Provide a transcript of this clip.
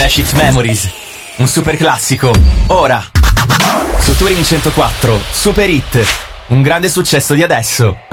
Flash It Memories, un super classico, ora, su Touring 104, Super Hit, un grande successo di adesso.